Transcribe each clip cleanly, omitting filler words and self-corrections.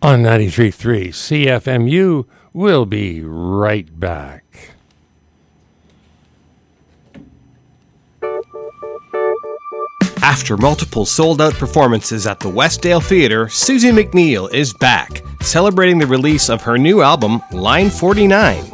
on 93.3 CFMU. We'll be right back. After multiple sold-out performances at the Westdale Theatre, Susie McNeil is back, celebrating the release of her new album, Line 49.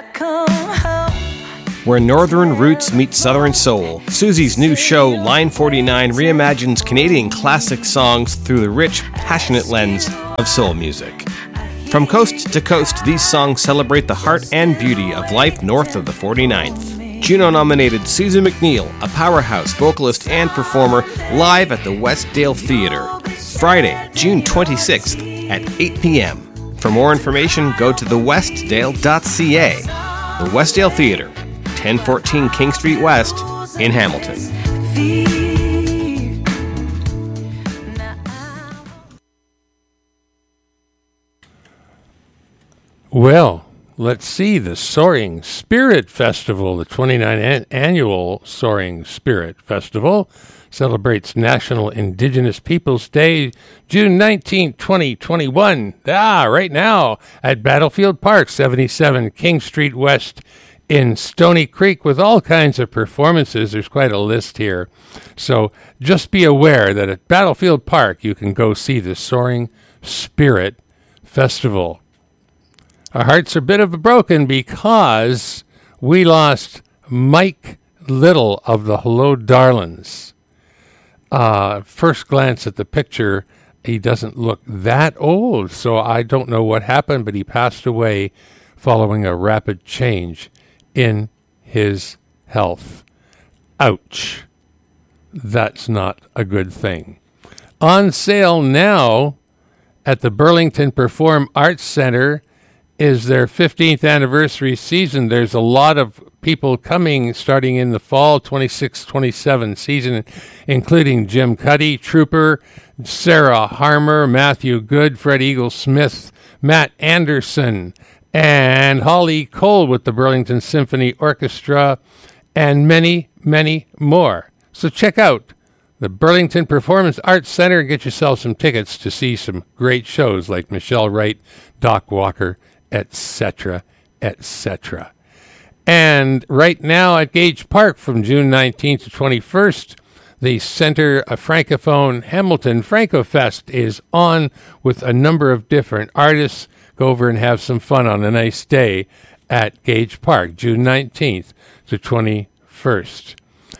Where northern roots meet southern soul, Susie's new show, Line 49, reimagines Canadian classic songs through the rich, passionate lens of soul music. From coast to coast, these songs celebrate the heart and beauty of life north of the 49th. Juno-nominated Susie McNeil, a powerhouse vocalist and performer, live at the Westdale Theatre, Friday, June 26th at 8 p.m. For more information, go to thewestdale.ca. The Westdale Theatre, 1014 King Street West in Hamilton. Well, let's see, the Soaring Spirit Festival, the 29th annual Soaring Spirit Festival, celebrates National Indigenous Peoples Day, June 19, 2021. Right now at Battlefield Park, 77 King Street West in Stony Creek, with all kinds of performances. There's quite a list here. So just be aware that at Battlefield Park, you can go see the Soaring Spirit Festival. Our hearts are a bit of a broken because we lost Mike Little of the Hello Darlings. First glance at the picture, he doesn't look that old, so I don't know what happened, but he passed away following a rapid change in his health. Ouch. That's not a good thing. On sale now at the Burlington Perform Arts Center is their 15th anniversary season. There's a lot of people coming starting in the fall 26-27 season, including Jim Cuddy, Trooper, Sarah Harmer, Matthew Good, Fred Eagle Smith, Matt Anderson, and Holly Cole with the Burlington Symphony Orchestra, and many, many more. So check out the Burlington Performance Arts Center and get yourself some tickets to see some great shows like Michelle Wright, Doc Walker, etc., etc. And right now at Gage Park from June 19th to 21st, the Center of Francophone Hamilton Francofest is on with a number of different artists. Go over and have some fun on a nice day at Gage Park, June 19th to 21st.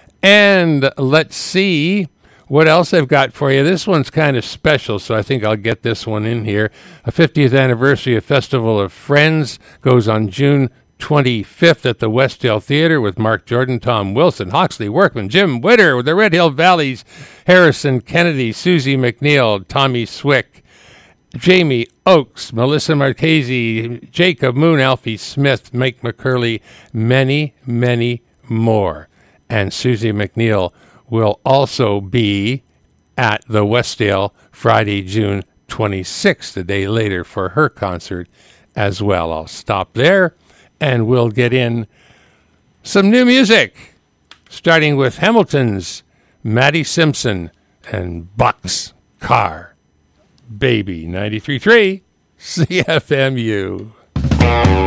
And let's see what else I've got for you. This one's kind of special, so I think I'll get this one in here. A 50th anniversary of Festival of Friends goes on June 25th at the Westdale Theatre with Mark Jordan, Tom Wilson, Hawksley Workman, Jim Witter with the Red Hill Valleys, Harrison Kennedy, Susie McNeil, Tommy Swick, Jamie Oakes, Melissa Marchese, Jacob Moon, Alfie Smith, Mike McCurley, many, many more. And Susie McNeil will also be at the Westdale Friday, June 26th, a day later, for her concert as well. I'll stop there and we'll get in some new music, starting with Hamilton's Maddie Simpson and Buck's Car Baby. 93.3 CFMU.